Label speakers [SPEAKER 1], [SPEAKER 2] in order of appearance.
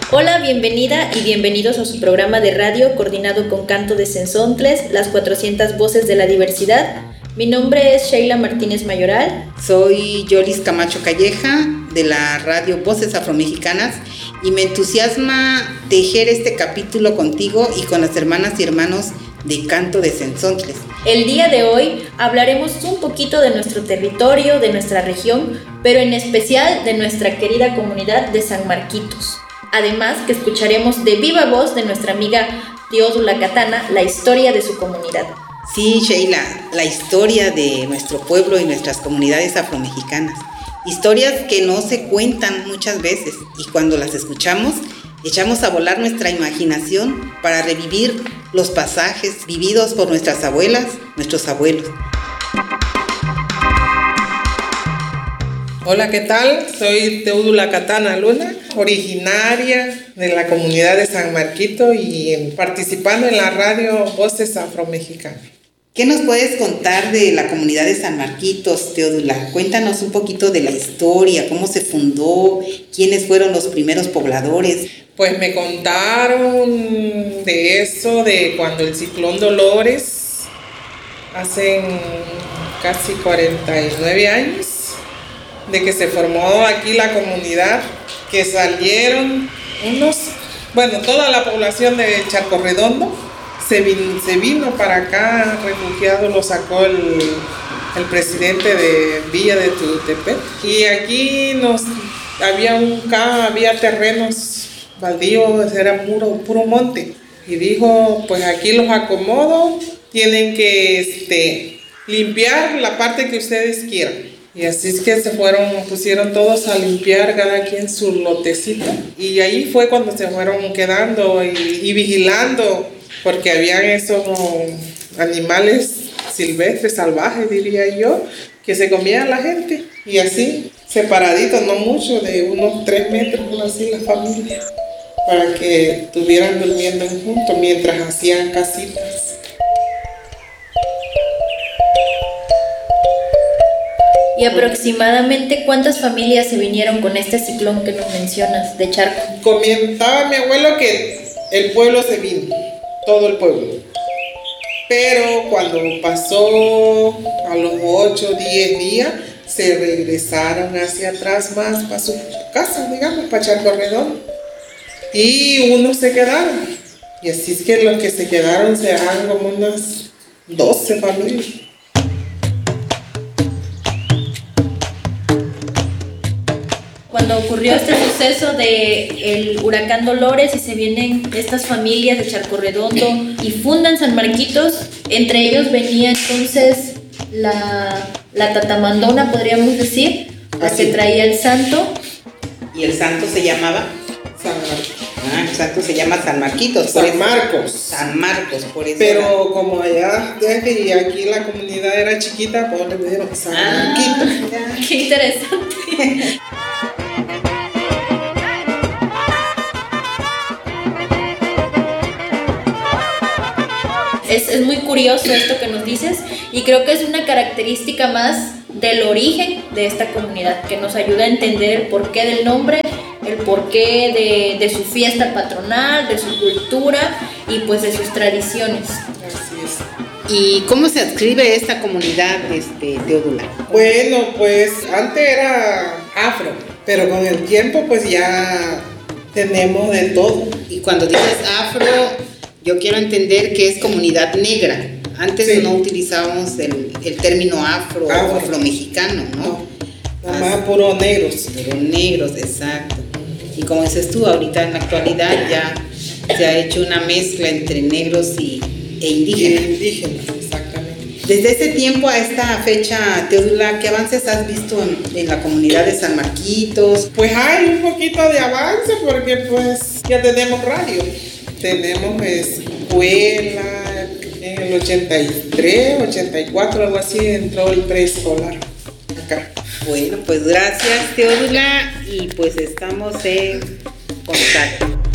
[SPEAKER 1] Hola, bienvenida y bienvenidos a su programa de radio coordinado con Canto de Cenzontles, las 400 voces de la diversidad. Mi nombre es Sheila Martínez Mayoral.
[SPEAKER 2] Soy Yolis Camacho Calleja de la radio Voces Afromexicanas y me entusiasma tejer este capítulo contigo y con las hermanas y hermanos de Canto de Cenzontles.
[SPEAKER 1] El día de hoy hablaremos un poquito de nuestro territorio, de nuestra región, pero en especial de nuestra querida comunidad de San Marquitos. Además que escucharemos de viva voz de nuestra amiga Teodula Catana la historia de su comunidad.
[SPEAKER 2] Sí, Sheila, la historia de nuestro pueblo y nuestras comunidades afromexicanas. Historias que no se cuentan muchas veces y cuando las escuchamos, echamos a volar nuestra imaginación para revivir los pasajes vividos por nuestras abuelas, nuestros abuelos.
[SPEAKER 3] Hola, ¿qué tal? Soy Teodula Catana Luna, originaria de la comunidad de San Marquito y participando en la radio Voces Afromexicanas.
[SPEAKER 2] ¿Qué nos puedes contar de la comunidad de San Marquitos, Teodula? Cuéntanos un poquito de la historia, cómo se fundó, quiénes fueron los primeros pobladores.
[SPEAKER 3] Pues me contaron de eso, de cuando el ciclón Dolores, hace casi 49 años, de que se formó aquí la comunidad, que salieron toda la población de Charco Redondo se vino para acá, refugiado, lo sacó el presidente de Villa de Tultepec. Y aquí había terrenos baldíos, era puro monte. Y dijo, pues aquí los acomodo, tienen que limpiar la parte que ustedes quieran. Y así es que pusieron todos a limpiar cada quien su lotecito. Y ahí fue cuando se fueron quedando y vigilando, porque habían esos animales silvestres, salvajes, diría yo, que se comían la gente. Y así, separaditos, no mucho, de unos 3 metros, así la familia, para que estuvieran durmiendo juntos mientras hacían casitas.
[SPEAKER 1] ¿Y aproximadamente cuántas familias se vinieron con este ciclón que nos mencionas de Charco?
[SPEAKER 3] Comentaba mi abuelo que el pueblo se vino, todo el pueblo. Pero cuando pasó a los 8 o 10 días, se regresaron hacia atrás más para su casa, digamos, para Charco Redondo. Y unos se quedaron. Y así es que los que se quedaron serán como unas 12 familias.
[SPEAKER 1] Cuando ocurrió este suceso del huracán Dolores y se vienen estas familias de Charco Redondo y fundan San Marquitos, entre ellos venía entonces la tatamandona, podríamos decir, la que traía el santo.
[SPEAKER 2] ¿Y el santo se llamaba?
[SPEAKER 3] San Marcos.
[SPEAKER 2] El santo se llama San Marquitos.
[SPEAKER 3] San Marcos.
[SPEAKER 2] San Marcos, por eso.
[SPEAKER 3] Pero como allá, y aquí la comunidad era chiquita, pues le pidieron San Marquitos.
[SPEAKER 1] ¡Qué interesante! Es muy curioso esto que nos dices y creo que es una característica más del origen de esta comunidad que nos ayuda a entender el porqué del nombre, el porqué de su fiesta patronal, de su cultura y pues de sus tradiciones.
[SPEAKER 3] Así es.
[SPEAKER 2] ¿Y cómo se adscribe esta comunidad, Teodula?
[SPEAKER 3] Bueno, pues antes era afro, pero con el tiempo pues ya tenemos de todo.
[SPEAKER 2] Y cuando dices afro, yo quiero entender que es comunidad negra. Antes sí. No utilizábamos el término afromexicano, ¿no?
[SPEAKER 3] Nomás puro negros.
[SPEAKER 2] Puro negros, exacto. Y como dices tú, ahorita en la actualidad ya se ha hecho una mezcla entre negros e indígenas.
[SPEAKER 3] Indígenas, exactamente.
[SPEAKER 2] Desde ese tiempo a esta fecha, Teodula, ¿qué avances has visto en la comunidad de San Marquitos?
[SPEAKER 3] Pues hay un poquito de avance porque pues ya tenemos radio. Tenemos escuela, en el 83, 84, algo así, entró el preescolar acá.
[SPEAKER 2] Bueno, pues gracias, Teodula, y pues estamos en contacto.